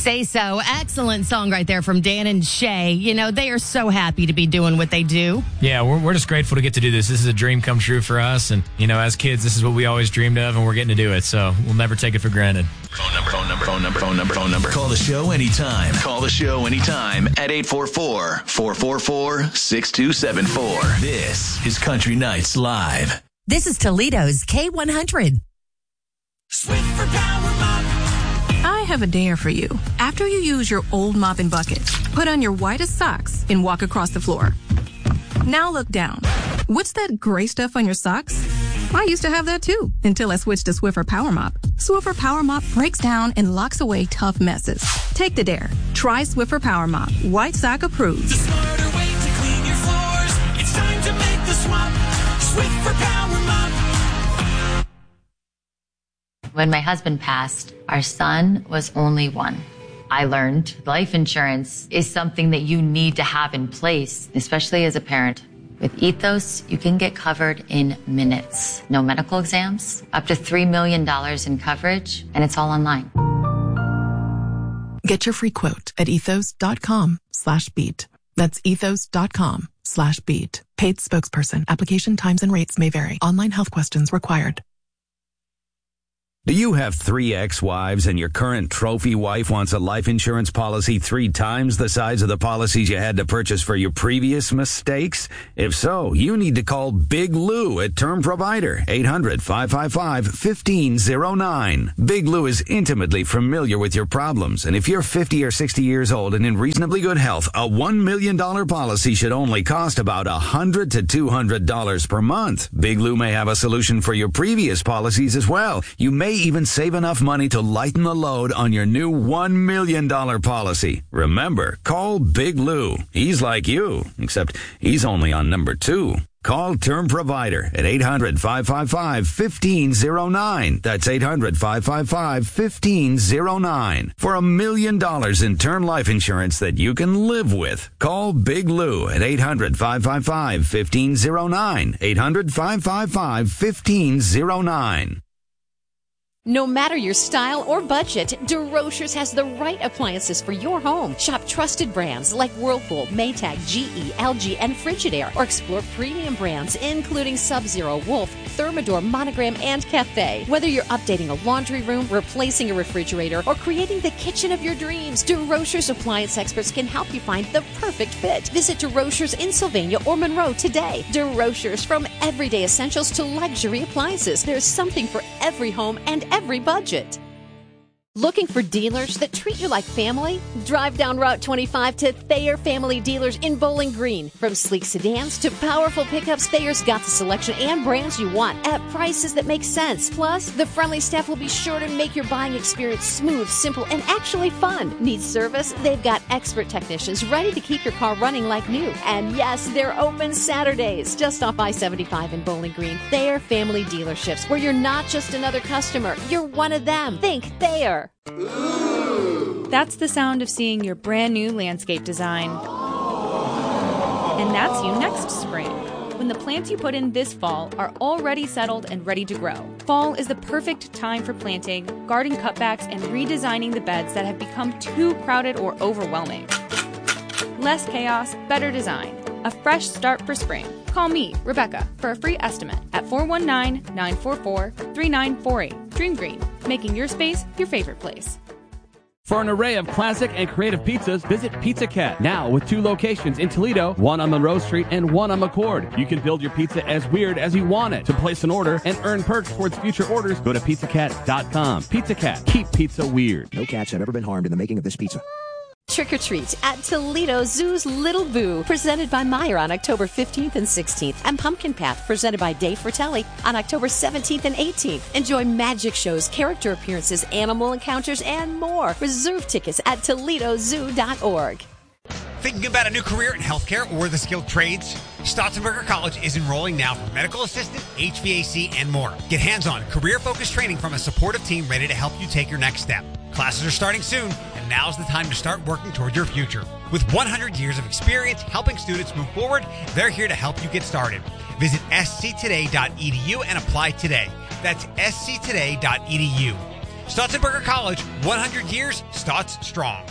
Say So. Excellent song right there from Dan and Shay. You know, they are so happy to be doing what they do. Yeah, we're just grateful to get to do this. This is a dream come true for us. And, you know, as kids, this is what we always dreamed of, and we're getting to do it. So we'll never take it for granted. Phone number. Call the show anytime. Call the show anytime at 844-444-6274. This is Country Nights Live. This is Toledo's K100. Swiffer Power Mop. I have a dare for you. After you use your old mop and bucket, put on your whitest socks and walk across the floor. Now look down. What's that gray stuff on your socks? I used to have that too, until I switched to Swiffer Power Mop. Swiffer Power Mop breaks down and locks away tough messes. Take the dare. Try Swiffer Power Mop. White sock approved. The smarter way to clean your floors. It's time to make the swap. Swiffer Power Mop. When my husband passed, our son was only one. I learned life insurance is something that you need to have in place, especially as a parent. With Ethos, you can get covered in minutes. No medical exams, up to $3 million in coverage, and it's all online. Get your free quote at ethos.com/beat. That's ethos.com/beat. Paid spokesperson. Application times and rates may vary. Online health questions required. Do you have 3 ex-wives and your current trophy wife wants a life insurance policy 3 times the size of the policies you had to purchase for your previous mistakes? If so, you need to call Big Lou at Term Provider, 800-555-1509. Big Lou is intimately familiar with your problems, and if you're 50 or 60 years old and in reasonably good health, a $1 million policy should only cost about $100 to $200 per month. Big Lou may have a solution for your previous policies as well. You may even save enough money to lighten the load on your new $1 million policy. Remember, call Big Lou. He's like you, except he's only on number 2. Call Term Provider at 800-555-1509. That's 800-555-1509. For $1 million in term life insurance that you can live with. Call Big Lou at 800-555-1509. 800-555-1509. No matter your style or budget, DeRochers has the right appliances for your home. Shop trusted brands like Whirlpool, Maytag, GE, LG, and Frigidaire, or explore premium brands including Sub-Zero, Wolf, Thermador, Monogram, and Cafe. Whether you're updating a laundry room, replacing a refrigerator, or creating the kitchen of your dreams, DeRochers appliance experts can help you find the perfect fit. Visit DeRochers in Sylvania or Monroe today. DeRochers, from everyday essentials to luxury appliances. There's something for every home and every budget. Looking for dealers that treat you like family? Drive down Route 25 to Thayer Family Dealers in Bowling Green. From sleek sedans to powerful pickups, Thayer's got the selection and brands you want at prices that make sense. Plus, the friendly staff will be sure to make your buying experience smooth, simple, and actually fun. Need service? They've got expert technicians ready to keep your car running like new. And yes, they're open Saturdays. Just off I-75 in Bowling Green. Thayer Family Dealerships, where you're not just another customer, you're one of them. Think Thayer. Ooh. That's the sound of seeing your brand new landscape design. And that's you next spring, when the plants you put in this fall are already settled and ready to grow. Fall is the perfect time for planting, garden cutbacks, and redesigning the beds that have become too crowded or overwhelming. Less chaos, better design. A fresh start for spring. Call me, Rebecca, for a free estimate at 419-944-3948. Dream Green, making your space your favorite place. For an array of classic and creative pizzas, visit Pizza Cat, now with 2 locations in Toledo, one on Monroe Street and one on McCord. You can build your pizza as weird as you want it. To place an order and earn perks towards future orders, go to pizzacat.com. Pizza Cat, keep pizza weird. No cats have ever been harmed in the making of this pizza. Trick or Treat at Toledo Zoo's Little Boo, presented by Meijer on October 15th and 16th, and Pumpkin Path, presented by Dave Fratelli on October 17th and 18th. Enjoy magic shows, character appearances, animal encounters, and more. Reserve tickets at ToledoZoo.org. Thinking about a new career in healthcare or the skilled trades? Stotzenberger College is enrolling now for medical assistant, HVAC, and more. Get hands-on, career-focused training from a supportive team ready to help you take your next step. Classes are starting soon, and now's the time to start working toward your future. With 100 years of experience helping students move forward, they're here to help you get started. Visit sctoday.edu and apply today. That's sctoday.edu. Stotzenberger College, 100 years, Stotz strong.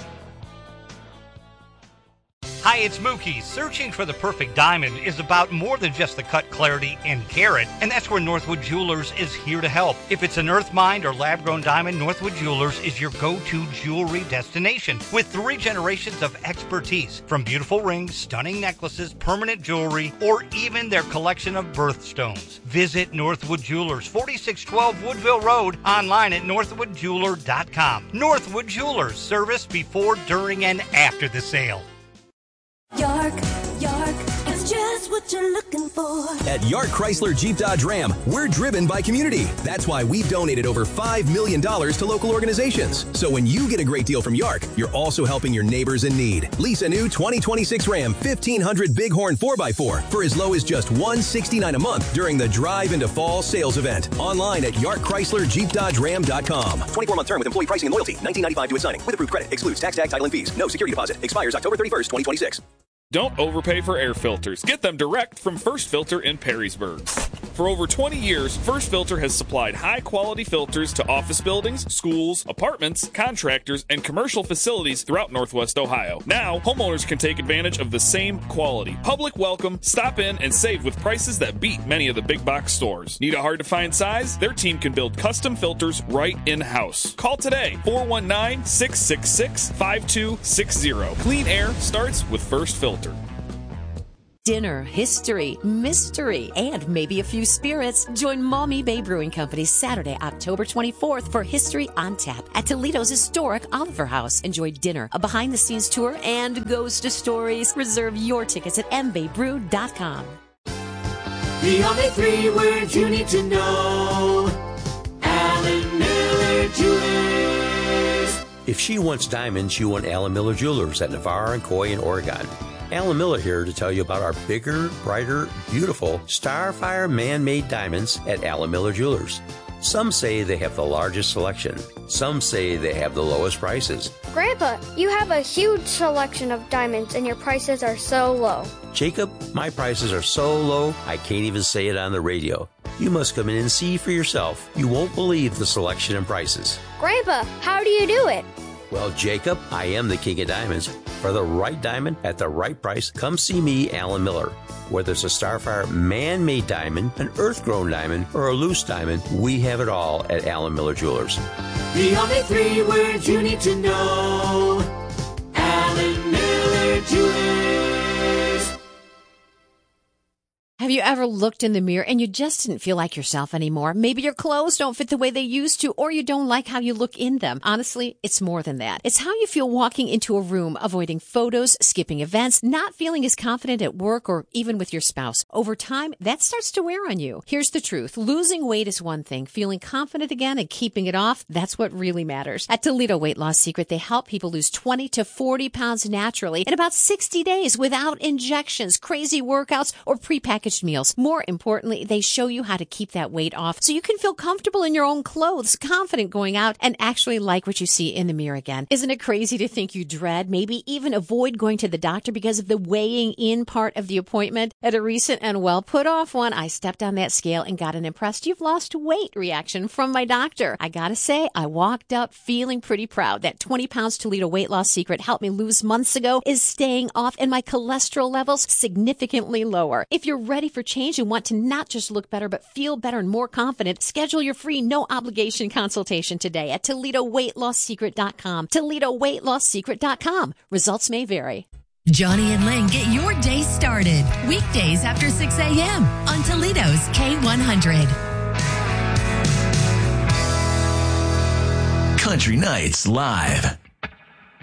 Hi, it's Mookie. Searching for the perfect diamond is about more than just the cut, clarity, and carat, and that's where Northwood Jewelers is here to help. If it's an earth mined or lab-grown diamond, Northwood Jewelers is your go-to jewelry destination with 3 generations of expertise, from beautiful rings, stunning necklaces, permanent jewelry, or even their collection of birthstones. Visit Northwood Jewelers, 4612 Woodville Road, online at northwoodjeweler.com. Northwood Jewelers, service before, during, and after the sale. York, it's just what you're looking for. At York Chrysler Jeep Dodge Ram, we're driven by community. That's why we've donated over $5 million to local organizations. So when you get a great deal from York, you're also helping your neighbors in need. Lease a new 2026 Ram 1500 Bighorn 4x4 for as low as just $169 a month during the Drive into Fall sales event. Online at YorkChryslerJeepDodgeRam.com. 24-month term with employee pricing and loyalty. $19.95 to its signing. With approved credit. Excludes tax, tag, title, and fees. No security deposit. Expires October 31st, 2026. Don't overpay for air filters. Get them direct from First Filter in Perrysburg. For over 20 years, First Filter has supplied high-quality filters to office buildings, schools, apartments, contractors, and commercial facilities throughout Northwest Ohio. Now, homeowners can take advantage of the same quality. Public welcome, stop in, and save with prices that beat many of the big box stores. Need a hard-to-find size? Their team can build custom filters right in-house. Call today, 419-666-5260. Clean air starts with First Filter. Dinner, history, mystery, and maybe a few spirits. Join Maumee Bay Brewing Company Saturday, October 24th for History on Tap at Toledo's historic Oliver House. Enjoy dinner, a behind-the-scenes tour, and ghost stories. Reserve your tickets at mbaybrew.com. The only 3 words you need to know. Alan Miller Jewelers. If she wants diamonds, you want Alan Miller Jewelers at Navarre and Coy in Oregon. Alan Miller here to tell you about our bigger, brighter, beautiful Starfire man-made diamonds at Alan Miller Jewelers. Some say they have the largest selection. Some say they have the lowest prices. Grandpa, you have a huge selection of diamonds and your prices are so low. Jacob, my prices are so low, I can't even say it on the radio. You must come in and see for yourself. You won't believe the selection and prices. Grandpa, how do you do it? Well, Jacob, I am the king of diamonds. For the right diamond at the right price, come see me, Alan Miller. Whether it's a Starfire man-made diamond, an earth-grown diamond, or a loose diamond, we have it all at Alan Miller Jewelers. The only 3 words you need to know. Alan Miller Jewelers. Have you ever looked in the mirror and you just didn't feel like yourself anymore? Maybe your clothes don't fit the way they used to, or you don't like how you look in them. Honestly, it's more than that. It's how you feel walking into a room, avoiding photos, skipping events, not feeling as confident at work or even with your spouse. Over time, that starts to wear on you. Here's the truth. Losing weight is one thing. Feeling confident again and keeping it off, that's what really matters. At Toledo Weight Loss Secret, they help people lose 20 to 40 pounds naturally in about 60 days without injections, crazy workouts, or prepackaged meals. More importantly, they show you how to keep that weight off so you can feel comfortable in your own clothes, confident going out, and actually like what you see in the mirror again. Isn't it crazy to think you dread, maybe even avoid going to the doctor because of the weighing in part of the appointment? At a recent and well put off one, I stepped on that scale and got an impressed you've lost weight reaction from my doctor. I gotta say, I walked out feeling pretty proud. That 20 pounds Toledo Weight Loss Secret helped me lose months ago is staying off, and my cholesterol levels significantly lower. If you're ready for change and want to not just look better but feel better and more confident, schedule your free no obligation consultation today at ToledoWeightLossSecret.com. ToledoWeightLossSecret.com. Results may vary. Johnny and Lang get your day started weekdays after 6 a.m. on Toledo's K100. Country Nights Live.